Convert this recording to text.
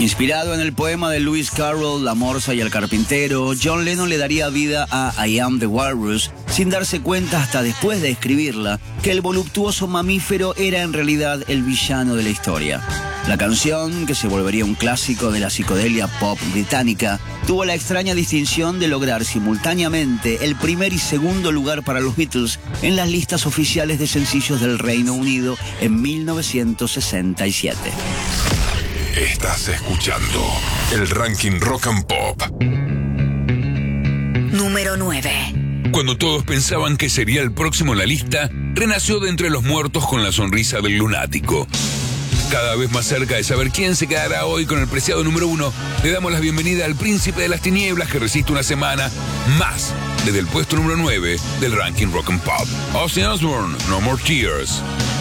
Inspirado en el poema de Lewis Carroll, La morsa y el carpintero, John Lennon le daría vida a I Am the Walrus, sin darse cuenta hasta después de escribirla, que el voluptuoso mamífero era en realidad el villano de la historia. La canción, que se volvería un clásico de la psicodelia pop británica, tuvo la extraña distinción de lograr simultáneamente el primer y segundo lugar para los Beatles en las listas oficiales de sencillos del Reino Unido en 1967. Estás escuchando el ranking Rock and Pop. Número 9. Cuando todos pensaban que sería el próximo en la lista, renació de entre los muertos con la sonrisa del lunático. Cada vez más cerca de saber quién se quedará hoy con el preciado número 1, le damos la bienvenida al príncipe de las tinieblas que resiste una semana más desde el puesto número 9 del ranking Rock and Pop. Ozzy Osbourne, No More Tears.